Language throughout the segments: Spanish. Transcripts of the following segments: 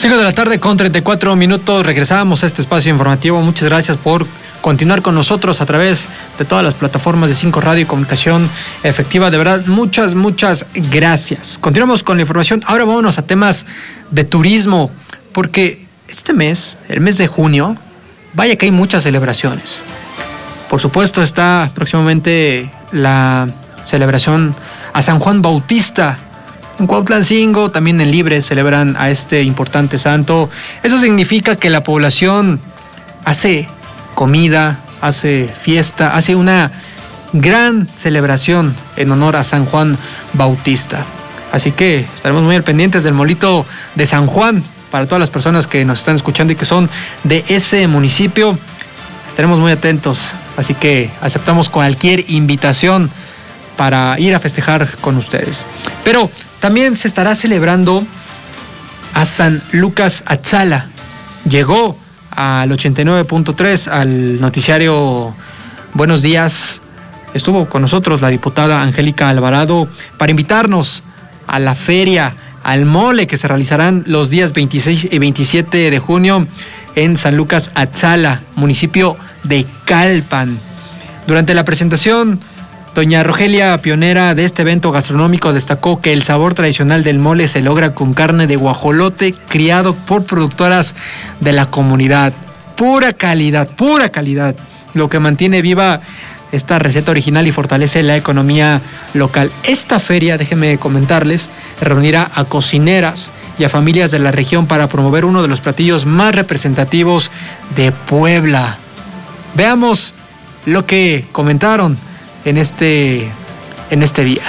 5 de la tarde con 34 minutos. Regresamos a este espacio informativo. Muchas gracias por continuar con nosotros a través de todas las plataformas de 5 Radio y Comunicación Efectiva. De verdad, muchas gracias. Continuamos con la información. Ahora vámonos a temas de turismo, porque este mes, el mes de junio, vaya que hay muchas celebraciones. Por supuesto está próximamente la celebración a San Juan Bautista. En Cuautlancingo, también en Libre, celebran a este importante santo. Eso significa que la población hace comida, hace fiesta, hace una gran celebración en honor a San Juan Bautista. Así que estaremos muy al pendientes del molito de San Juan para todas las personas que nos están escuchando y que son de ese municipio. Estaremos muy atentos, así que aceptamos cualquier invitación para ir a festejar con ustedes. Pero también se estará celebrando a San Lucas Atzala. Llegó al 89.3 al noticiario Buenos Días. Estuvo con nosotros la diputada Angélica Alvarado para invitarnos a la feria, al mole que se realizarán los días 26 y 27 de junio en San Lucas Atzala, municipio de Calpan. Durante la presentación, doña Rogelia, pionera de este evento gastronómico, destacó que el sabor tradicional del mole se logra con carne de guajolote criado por productoras de la comunidad. Pura calidad, lo que mantiene viva esta receta original y fortalece la economía local. Esta feria, déjenme comentarles, reunirá a cocineras y a familias de la región para promover uno de los platillos más representativos de Puebla. Veamos lo que comentaron en este día.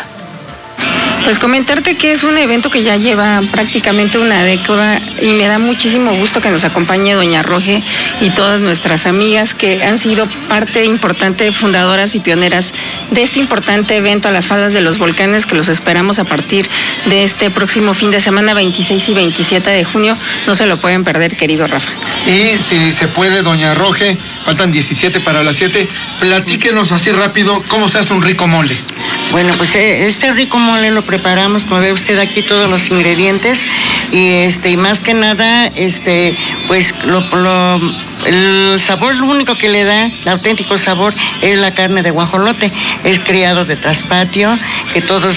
Pues comentarte que es un evento que ya lleva prácticamente una década y me da muchísimo gusto que nos acompañe doña Roge y todas nuestras amigas que han sido parte importante, fundadoras y pioneras de este importante evento a las faldas de los volcanes, que los esperamos a partir de este próximo fin de semana, 26 y 27 de junio. No se lo pueden perder, querido Rafa. Y si se puede, doña Roge, faltan 17 para las 7, platíquenos así rápido cómo se hace un rico mole. Bueno, pues este rico mole lo preparamos, como ve usted aquí, todos los ingredientes y más que nada, pues el sabor, lo único que le da, el auténtico sabor, es la carne de guajolote. Es criado de traspatio, que todas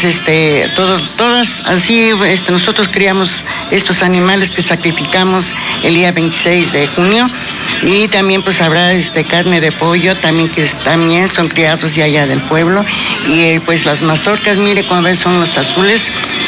así, nosotros criamos estos animales que sacrificamos el día 26 de junio. Y también pues habrá carne de pollo, también que también son criados de allá del pueblo. Y pues las mazorcas, mire, como ven, son los azules,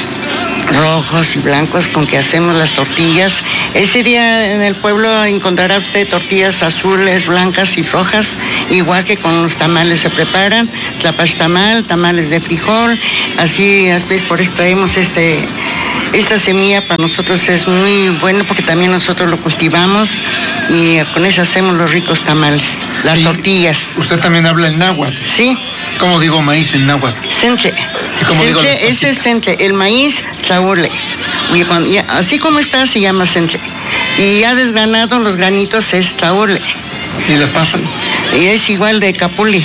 rojos y blancos con que hacemos las tortillas. Ese día en el pueblo encontrará usted tortillas azules, blancas y rojas, igual que con los tamales se preparan, tlapaxtamal, tamales de frijol, así por eso traemos esta semilla. Para nosotros es muy bueno porque también nosotros lo cultivamos y con eso hacemos los ricos tamales, las tortillas. ¿Usted también habla el náhuatl? Sí. ¿Cómo digo maíz en náhuatl? Sentle. Ese es sentle. El maíz, tlaule. Así como está, se llama sentle. Y ya desgranado, los granitos es tlaule. ¿Y las pasas? Y es igual de capuli.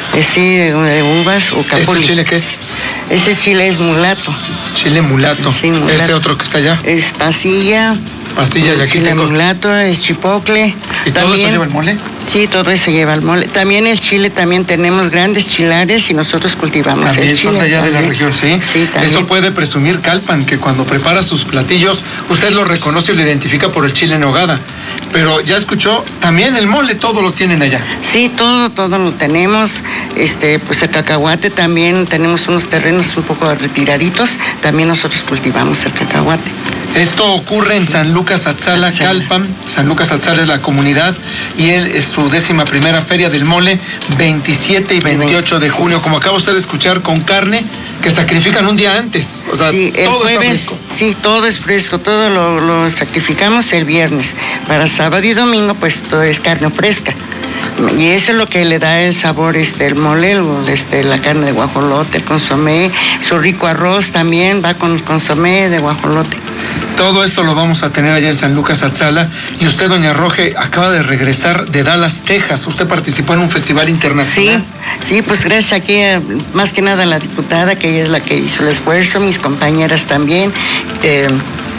De uvas o capuli. ¿Este chile qué es? Ese chile es mulato. Chile mulato. Sí, mulato. ¿Ese otro que está allá? Es pasilla. Pastilla, y aquí chile tengo. Mulato, es chipocle. ¿Y todo eso lleva el mole? Sí, todo eso lleva el mole. También el chile, también tenemos grandes chilares y nosotros cultivamos también el chile. Son de allá de la región, ¿sí? Sí, también. Eso puede presumir Calpan, que cuando prepara sus platillos, usted lo reconoce y lo identifica por el chile en nogada. Pero ya escuchó, también el mole, todo lo tienen allá. Sí, todo lo tenemos. Pues el cacahuate también, tenemos unos terrenos un poco retiraditos, también nosotros cultivamos el cacahuate. Esto ocurre en San Lucas Atzala, Calpan. San Lucas Atzala es la comunidad y es su 11ª Feria del Mole, 27 y 28 de junio. Como acaba usted de escuchar, con carne que sacrifican un día antes. O sea, sí, el todo jueves, está fresco. Sí, todo es fresco, todo lo sacrificamos el viernes. Para sábado y domingo, pues todo es carne fresca. Y eso es lo que le da el sabor, el mole, la carne de guajolote, el consomé, su rico arroz también va con consomé de guajolote. Todo esto lo vamos a tener allá en San Lucas Atzala. Y usted, doña Roge, acaba de regresar de Dallas, Texas. Usted participó en un festival internacional. Sí, pues gracias aquí, más que nada a la diputada, que ella es la que hizo el esfuerzo, mis compañeras también.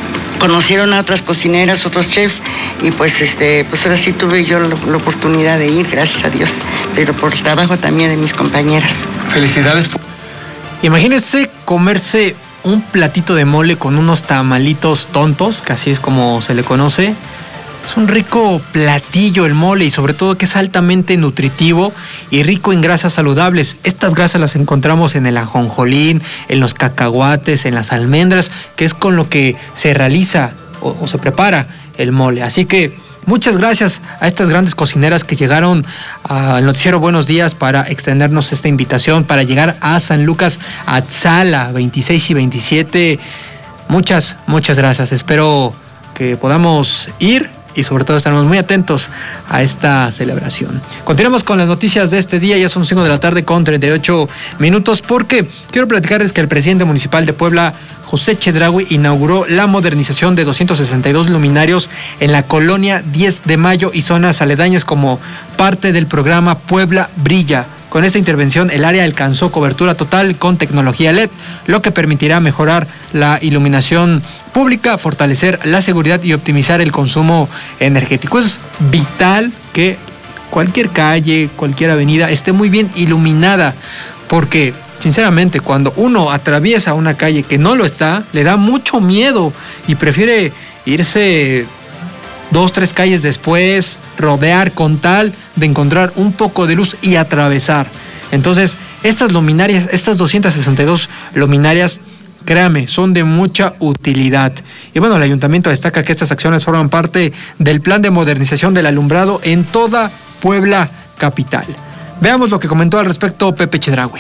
conocieron a otras cocineras, otros chefs, y pues ahora sí tuve yo la oportunidad de ir, gracias a Dios, pero por el trabajo también de mis compañeras. Felicidades. Imagínense comerse un platito de mole con unos tamalitos tontos, que así es como se le conoce. Es un rico platillo el mole y sobre todo que es altamente nutritivo y rico en grasas saludables. Estas grasas las encontramos en el ajonjolín, en los cacahuates, en las almendras, que es con lo que se realiza o se prepara el mole. Así que muchas gracias a estas grandes cocineras que llegaron al noticiero Buenos Días para extendernos esta invitación, para llegar a San Lucas Atzala 26 y 27. Muchas gracias. Espero que podamos ir y sobre todo estaremos muy atentos a esta celebración. Continuamos con las noticias de este día, ya son 5 de la tarde con 38 minutos, porque quiero platicarles que el presidente municipal de Puebla, José Chedraui, inauguró la modernización de 262 luminarios en la colonia 10 de Mayo y zonas aledañas como parte del programa Puebla Brilla. Con esta intervención, el área alcanzó cobertura total con tecnología LED, lo que permitirá mejorar la iluminación pública, fortalecer la seguridad y optimizar el consumo energético. Es vital que cualquier calle, cualquier avenida esté muy bien iluminada, porque sinceramente cuando uno atraviesa una calle que no lo está, le da mucho miedo y prefiere irse 2-3 calles después, rodear con tal de encontrar un poco de luz y atravesar. Entonces, estas luminarias, estas 262 luminarias, créame, son de mucha utilidad. Y bueno, el ayuntamiento destaca que estas acciones forman parte del plan de modernización del alumbrado en toda Puebla capital. Veamos lo que comentó al respecto Pepe Chedraui.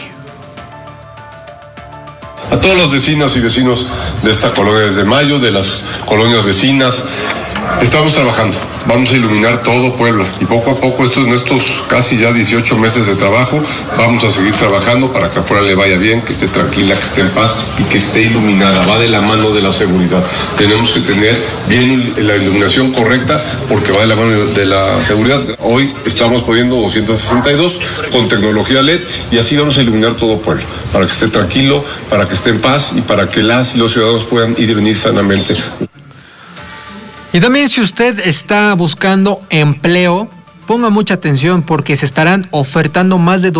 A todas las vecinas y vecinos de esta colonia desde Mayo, de las colonias vecinas, estamos trabajando, vamos a iluminar todo Puebla y poco a poco en estos casi ya 18 meses de trabajo vamos a seguir trabajando para que a Puebla le vaya bien, que esté tranquila, que esté en paz y que esté iluminada. Va de la mano de la seguridad. Tenemos que tener bien la iluminación correcta porque va de la mano de la seguridad. Hoy estamos poniendo 262 con tecnología LED y así vamos a iluminar todo Puebla para que esté tranquilo, para que esté en paz y para que las y los ciudadanos puedan ir y venir sanamente. Y también si usted está buscando empleo, ponga mucha atención porque se estarán ofertando más de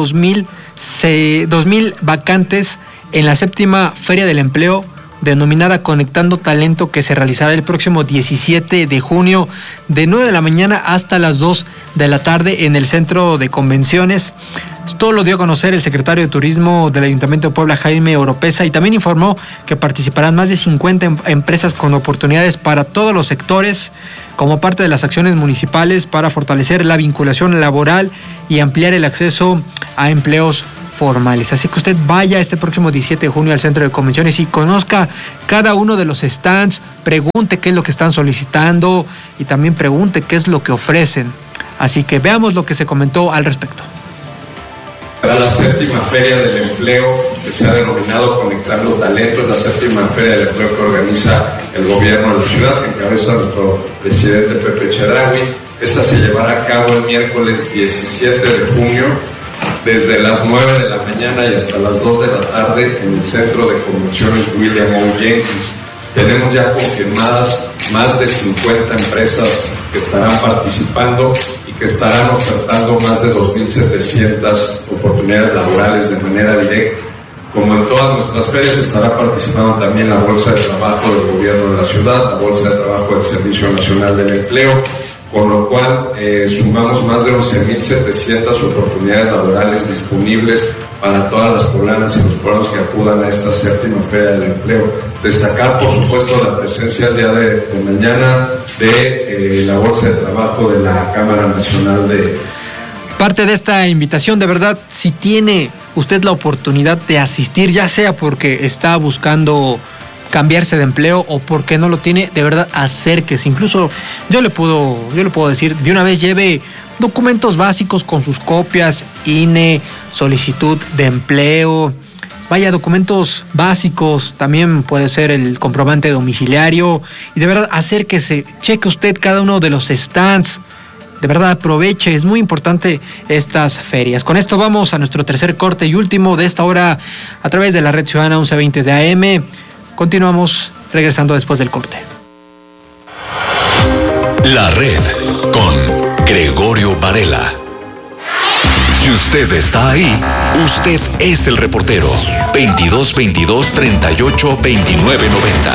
2,000 vacantes en la 7ª Feria del Empleo, denominada Conectando Talento, que se realizará el próximo 17 de junio de 9 de la mañana hasta las 2 de la tarde en el Centro de Convenciones. Esto lo dio a conocer el secretario de Turismo del Ayuntamiento de Puebla, Jaime Oropesa, y también informó que participarán más de 50 empresas con oportunidades para todos los sectores, como parte de las acciones municipales para fortalecer la vinculación laboral y ampliar el acceso a empleos formales. Así que usted vaya este próximo 17 de junio al Centro de Convenciones y conozca cada uno de los stands, pregunte qué es lo que están solicitando y también pregunte qué es lo que ofrecen. Así que veamos lo que se comentó al respecto. La 7ª Feria del Empleo, que se ha denominado Conectando Talento, es la 7ª Feria del Empleo que organiza el gobierno de la ciudad, que encabeza nuestro presidente Pepe Chedraui. Esta se llevará a cabo el miércoles 17 de junio, desde las 9 de la mañana y hasta las 2 de la tarde en el Centro de Convenciones William O. Jenkins. Tenemos ya confirmadas más de 50 empresas que estarán participando y que estarán ofertando más de 2,700 oportunidades laborales de manera directa. Como en todas nuestras ferias, estará participando también la Bolsa de Trabajo del Gobierno de la Ciudad, la Bolsa de Trabajo del Servicio Nacional del Empleo, con lo cual sumamos más de 11,700 oportunidades laborales disponibles para todas las poblanas y los pueblos que acudan a esta 7ª Feria del Empleo. Destacar, por supuesto, la presencia el día de mañana de la Bolsa de Trabajo de la Cámara Nacional de... Parte de esta invitación, de verdad, si tiene usted la oportunidad de asistir, ya sea porque está buscando cambiarse de empleo o porque no lo tiene, de verdad acérquese. Incluso yo le puedo decir, de una vez lleve documentos básicos con sus copias, INE, solicitud de empleo, vaya, documentos básicos, también puede ser el comprobante domiciliario, y de verdad acérquese, cheque usted cada uno de los stands. De verdad aproveche, es muy importante estas ferias. Con esto vamos a nuestro tercer corte y último de esta hora a través de la Red Ciudadana 1120 de AM. Continuamos regresando después del corte. La Red con Gregorio Varela. Si usted está ahí, usted es el reportero. 2222 38 29 90.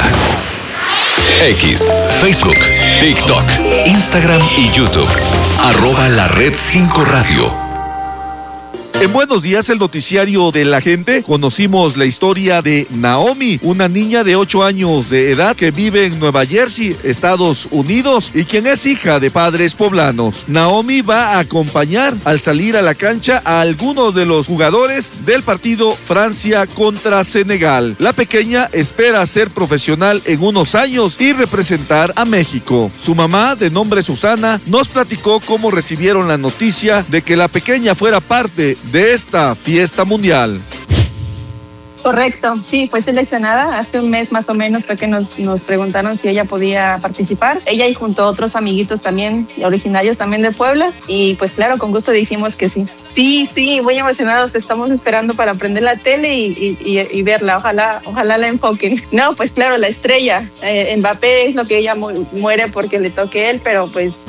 X, Facebook, TikTok, Instagram y YouTube. @La Red 5 Radio. En Buenos Días, el noticiario de la gente, conocimos la historia de Naomi, una niña de 8 años de edad que vive en Nueva Jersey, Estados Unidos, y quien es hija de padres poblanos. Naomi va a acompañar al salir a la cancha a algunos de los jugadores del partido Francia contra Senegal. La pequeña espera ser profesional en unos años y representar a México. Su mamá, de nombre Susana, nos platicó cómo recibieron la noticia de que la pequeña fuera parte de esta fiesta mundial. Correcto, sí, fue seleccionada hace un mes más o menos, fue que nos preguntaron si ella podía participar. Ella y junto a otros amiguitos también, originarios también de Puebla, y pues claro, con gusto dijimos que sí. Sí, muy emocionados, estamos esperando para prender la tele y verla, ojalá la enfoquen. No, pues claro, la estrella, Mbappé es lo que ella muere porque le toque él, pero pues...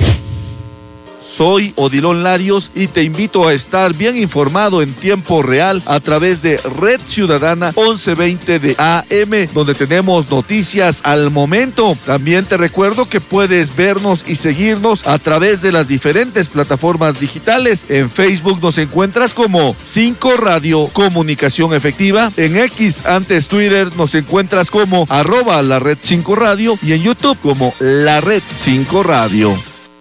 Soy Odilon Larios y te invito a estar bien informado en tiempo real a través de Red Ciudadana 1120 de AM, donde tenemos noticias al momento. También te recuerdo que puedes vernos y seguirnos a través de las diferentes plataformas digitales. En Facebook nos encuentras como 5 Radio Comunicación Efectiva. En X, antes Twitter, nos encuentras como @La Red 5 Radio y en YouTube como La Red 5 Radio.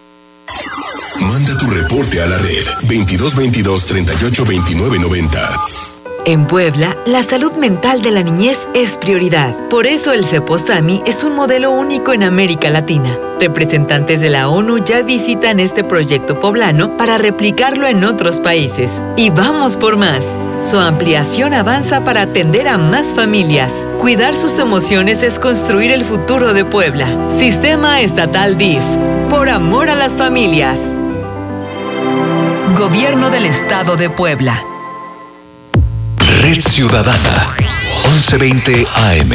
Manda tu reporte a la red 2222 38 29 90. En Puebla, la salud mental de la niñez es prioridad. Por eso el CEPOSAMI es un modelo único en América Latina. Representantes de la ONU ya visitan este proyecto poblano para replicarlo en otros países. Y vamos por más. Su ampliación avanza para atender a más familias. Cuidar sus emociones es construir el futuro de Puebla. Sistema Estatal DIF. Por amor a las familias. Gobierno del Estado de Puebla. Red Ciudadana 1120 AM.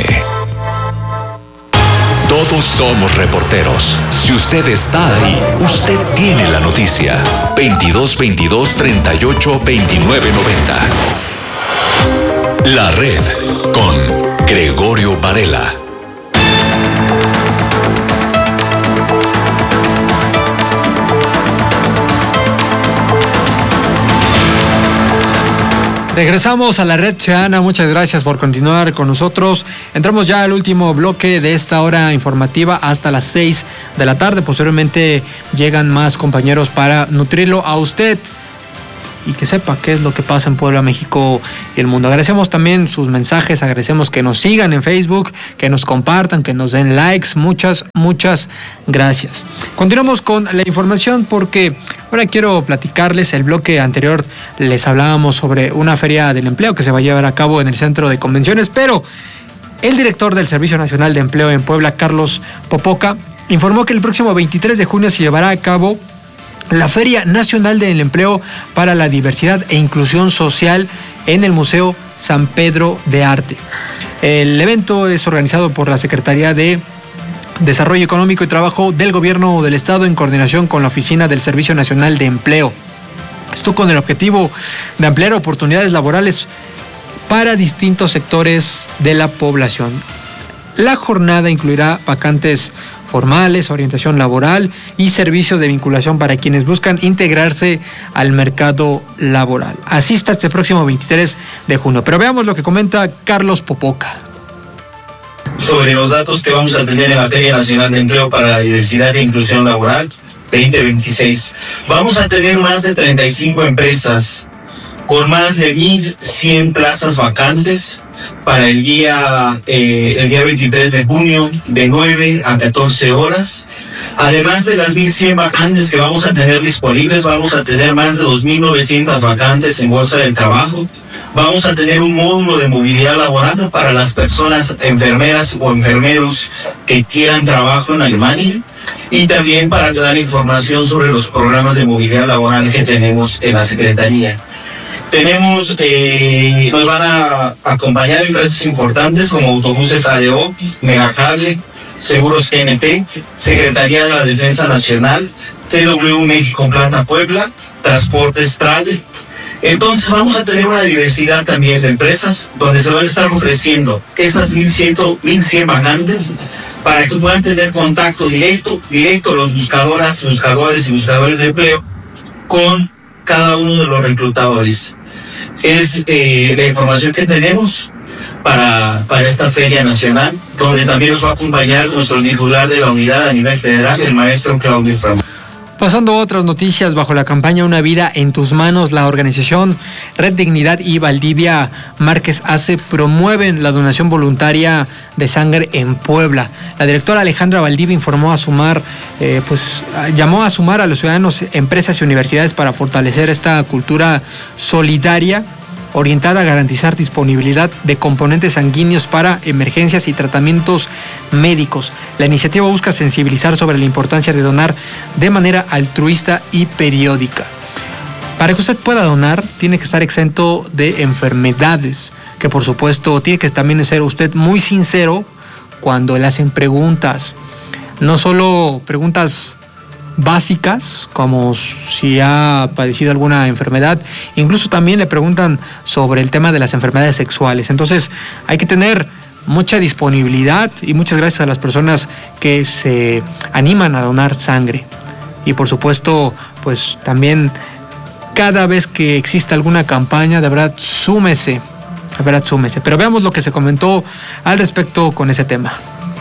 Todos somos reporteros. Si usted está ahí, usted tiene la noticia. 2222 38 29 90. La Red con Gregorio Varela. Regresamos a la Red Ciudadana, muchas gracias por continuar con nosotros. Entramos ya al último bloque de esta hora informativa hasta las 6 de la tarde. Posteriormente llegan más compañeros para nutrirlo a usted y que sepa qué es lo que pasa en Puebla, México y el mundo. Agradecemos también sus mensajes, agradecemos que nos sigan en Facebook, que nos compartan, que nos den likes. Muchas gracias. Continuamos con la información porque ahora quiero platicarles. El bloque anterior les hablábamos sobre una feria del empleo que se va a llevar a cabo en el centro de convenciones, pero el director del Servicio Nacional de Empleo en Puebla, Carlos Popoca, informó que el próximo 23 de junio se llevará a cabo la Feria Nacional del Empleo para la Diversidad e Inclusión Social en el Museo San Pedro de Arte. El evento es organizado por la Secretaría de Desarrollo Económico y Trabajo del Gobierno del Estado en coordinación con la Oficina del Servicio Nacional de Empleo. Esto con el objetivo de ampliar oportunidades laborales para distintos sectores de la población. La jornada incluirá vacantes formales, orientación laboral y servicios de vinculación para quienes buscan integrarse al mercado laboral. Asista este próximo 23 de junio. Pero veamos lo que comenta Carlos Popoca. Sobre los datos que vamos a tener en la Feria Nacional de Empleo para la Diversidad e Inclusión Laboral 2026. Vamos a tener más de 35 empresas con más de 1,100 plazas vacantes para el día 23 de junio de 9 a 14 horas. Además de las 1,100 vacantes que vamos a tener disponibles, vamos a tener más de 2,900 vacantes en Bolsa del Trabajo. Vamos a tener un módulo de movilidad laboral para las personas enfermeras o enfermeros que quieran trabajo en Alemania y también para dar información sobre los programas de movilidad laboral que tenemos en la Secretaría. Nos van a acompañar empresas importantes como Autobuses ADO, Megacable, Seguros GNP, Secretaría de la Defensa Nacional, TW México Planta Puebla, Transportes Trade. Entonces vamos a tener una diversidad también de empresas donde se van a estar ofreciendo esas 1,100 vacantes para que puedan tener contacto directo los buscadores y buscadores de empleo con cada uno de los reclutadores. Es la información que tenemos para esta Feria Nacional, donde también nos va a acompañar nuestro titular de la unidad a nivel federal, el maestro Claudio Fram. Pasando a otras noticias, bajo la campaña Una Vida en Tus Manos, la organización Red Dignidad y Valdivia Márquez Ace promueven la donación voluntaria de sangre en Puebla. La directora Alejandra Valdivia llamó a sumar a los ciudadanos, empresas y universidades para fortalecer esta cultura solidaria orientada a garantizar disponibilidad de componentes sanguíneos para emergencias y tratamientos médicos. La iniciativa busca sensibilizar sobre la importancia de donar de manera altruista y periódica. Para que usted pueda donar, tiene que estar exento de enfermedades, que por supuesto tiene que también ser usted muy sincero cuando le hacen preguntas. No solo preguntas básicas, como si ha padecido alguna enfermedad, incluso también le preguntan sobre el tema de las enfermedades sexuales. Entonces hay que tener mucha disponibilidad y muchas gracias a las personas que se animan a donar sangre. Y por supuesto, pues también cada vez que exista alguna campaña, de verdad, súmese. Pero veamos lo que se comentó al respecto con ese tema.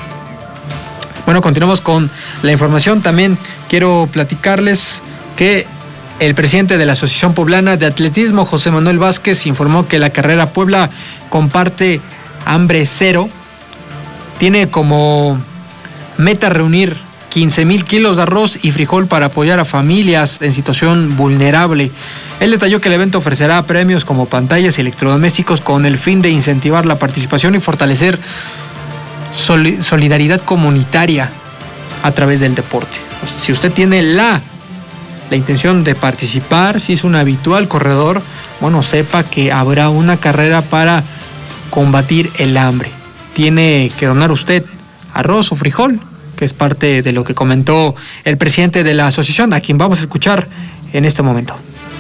Bueno, continuamos con la información. También quiero platicarles que el presidente de la Asociación Poblana de Atletismo, José Manuel Vázquez, informó que la carrera Puebla comparte hambre cero. Tiene como meta reunir 15,000 kilos de arroz y frijol para apoyar a familias en situación vulnerable. Él detalló que el evento ofrecerá premios como pantallas y electrodomésticos con el fin de incentivar la participación y fortalecer solidaridad comunitaria a través del deporte. Si usted tiene la intención de participar, si es un habitual corredor, bueno, sepa que habrá una carrera para combatir el hambre. Tiene que donar usted arroz o frijol, que es parte de lo que comentó el presidente de la asociación, a quien vamos a escuchar en este momento.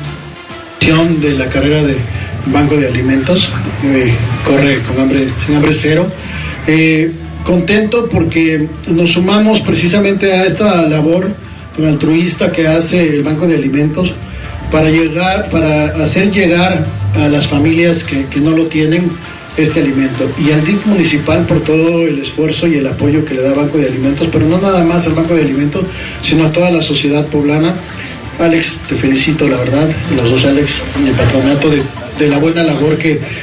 De la carrera de Banco de Alimentos, corre sin hambre cero. Contento porque nos sumamos precisamente a esta labor altruista que hace el Banco de Alimentos para hacer llegar a las familias que no lo tienen este alimento, y al DIF municipal por todo el esfuerzo y el apoyo que le da Banco de Alimentos, pero no nada más al Banco de Alimentos, sino a toda la sociedad poblana. Alex, te felicito, la verdad, los dos Alex, y el patronato de la buena labor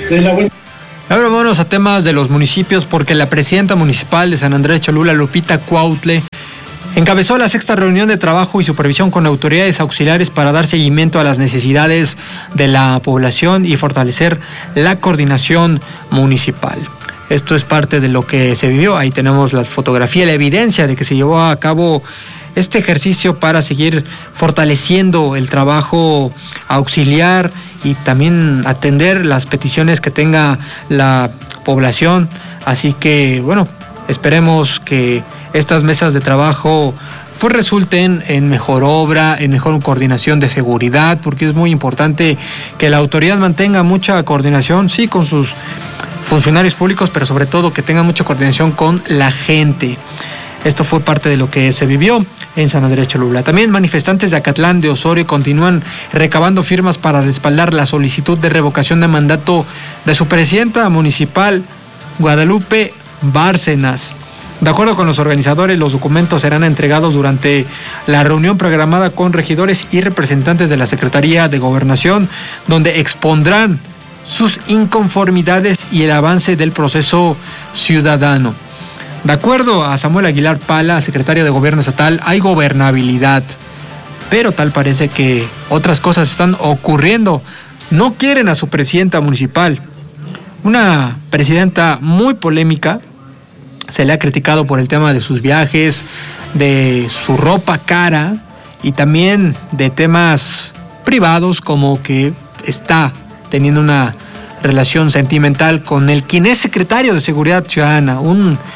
Ahora vámonos a temas de los municipios, porque la presidenta municipal de San Andrés Cholula, Lupita Cuautle, encabezó la 6ª reunión de trabajo y supervisión con autoridades auxiliares para dar seguimiento a las necesidades de la población y fortalecer la coordinación municipal. Esto es parte de lo que se vivió. Ahí tenemos la fotografía, la evidencia de que se llevó a cabo este ejercicio para seguir fortaleciendo el trabajo auxiliar y también atender las peticiones que tenga la población. Así que, bueno, esperemos que estas mesas de trabajo pues resulten en mejor obra, en mejor coordinación de seguridad, porque es muy importante que la autoridad mantenga mucha coordinación, sí, con sus funcionarios públicos, pero sobre todo que tenga mucha coordinación con la gente. Esto fue parte de lo que se vivió en San Andrés Cholula. También manifestantes de Acatlán de Osorio continúan recabando firmas para respaldar la solicitud de revocación de mandato de su presidenta municipal, Guadalupe Bárcenas. De acuerdo con los organizadores, los documentos serán entregados durante la reunión programada con regidores y representantes de la Secretaría de Gobernación, donde expondrán sus inconformidades y el avance del proceso ciudadano. De acuerdo a Samuel Aguilar Pala, secretario de Gobierno Estatal, hay gobernabilidad, pero tal parece que otras cosas están ocurriendo. No quieren a su presidenta municipal. Una presidenta muy polémica, se le ha criticado por el tema de sus viajes, de su ropa cara y también de temas privados, como que está teniendo una relación sentimental con quien es secretario de Seguridad Ciudadana, un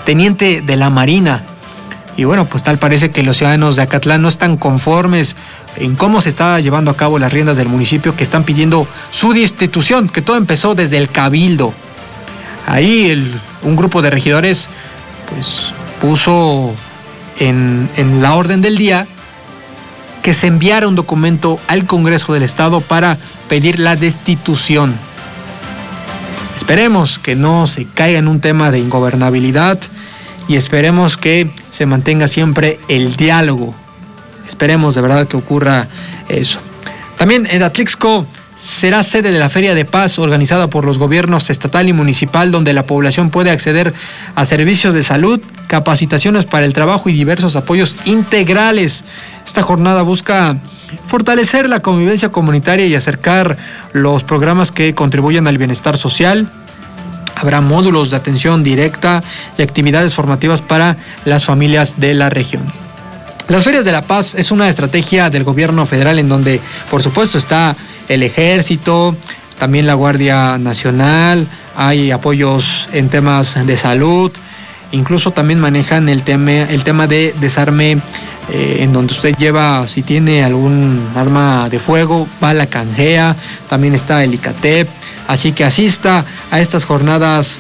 teniente de la Marina. Y bueno, pues tal parece que los ciudadanos de Acatlán no están conformes en cómo se está llevando a cabo las riendas del municipio, que están pidiendo su destitución, que todo empezó desde el Cabildo. Ahí un grupo de regidores pues puso en la orden del día que se enviara un documento al Congreso del Estado para pedir la destitución. Esperemos que no se caiga en un tema de ingobernabilidad y esperemos que se mantenga siempre el diálogo. Esperemos de verdad que ocurra eso. También en Atlixco será sede de la Feria de Paz organizada por los gobiernos estatal y municipal, donde la población puede acceder a servicios de salud, capacitaciones para el trabajo y diversos apoyos integrales. Esta jornada busca fortalecer la convivencia comunitaria y acercar los programas que contribuyen al bienestar social. Habrá módulos de atención directa y actividades formativas para las familias de la región. Las Ferias de la Paz es una estrategia del gobierno federal en donde, por supuesto, está el Ejército, también la Guardia Nacional, hay apoyos en temas de salud, incluso también manejan el tema de desarme, en donde usted lleva, si tiene algún arma de fuego, va la canjea, también está el ICATEP, así que asista a estas jornadas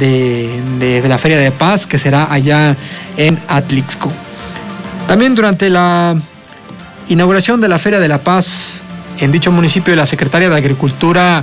de la Feria de Paz, que será allá en Atlixco. También durante la inauguración de la Feria de la Paz en dicho municipio, la secretaria de Agricultura,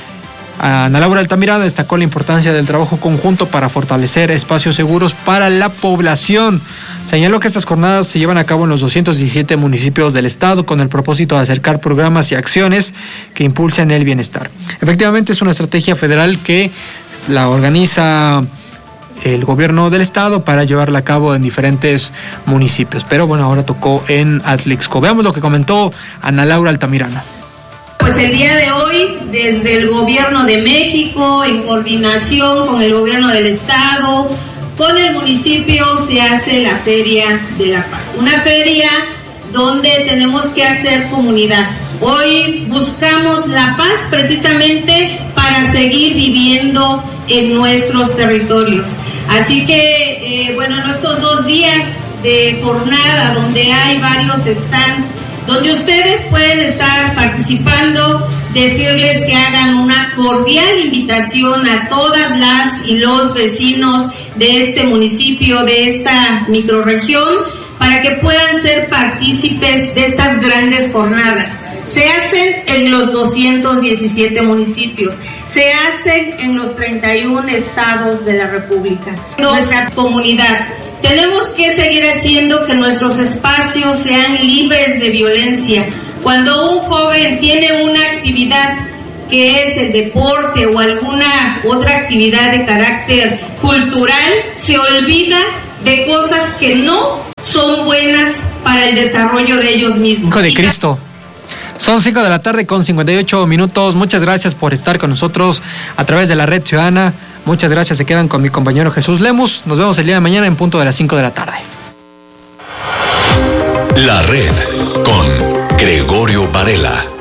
Ana Laura Altamirano, destacó la importancia del trabajo conjunto para fortalecer espacios seguros para la población. Señaló que estas jornadas se llevan a cabo en los 217 municipios del estado con el propósito de acercar programas y acciones que impulsen el bienestar. Efectivamente, es una estrategia federal que la organiza el gobierno del estado para llevarla a cabo en diferentes municipios. Pero bueno, ahora tocó en Atlixco. Veamos lo que comentó Ana Laura Altamirano. Pues el día de hoy, desde el gobierno de México, en coordinación con el gobierno del estado, con el municipio, se hace la Feria de la Paz. Una feria donde tenemos que hacer comunidad. Hoy buscamos la paz precisamente para seguir viviendo en nuestros territorios. Así que, en estos 2 días de jornada donde hay varios stands, donde ustedes pueden estar participando, decirles que hagan una cordial invitación a todas las y los vecinos de este municipio, de esta microrregión, para que puedan ser partícipes de estas grandes jornadas. Se hacen en los 217 municipios, se hacen en los 31 estados de la República. Nuestra comunidad, tenemos que seguir haciendo que nuestros espacios sean libres de violencia. Cuando un joven tiene una actividad que es el deporte o alguna otra actividad de carácter cultural, se olvida de cosas que no son buenas para el desarrollo de ellos mismos. Hijo de Cristo. Son 5 de la tarde con 58 minutos. Muchas gracias por estar con nosotros a través de la Red Ciudadana. Muchas gracias. Se quedan con mi compañero Jesús Lemus. Nos vemos el día de mañana en punto de las 5 de la tarde. La Red con Gregorio Varela.